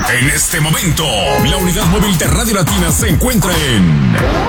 En este momento, la unidad móvil de Radio Latina se encuentra en